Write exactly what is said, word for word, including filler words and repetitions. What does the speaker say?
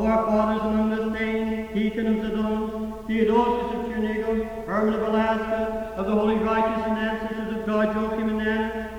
of our fathers among the saints, Deacon of Zidon, Theodosius of Chernigold, Herman of Alaska, of the holy righteous and ancestors of God, Joachim and Anna,